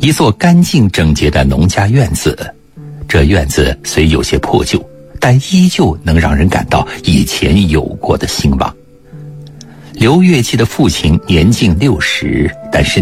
一座干净整洁的农家院子，这院子虽有些破旧，但依旧能让人感到以前有过的兴旺。刘月季的父亲年近60，但身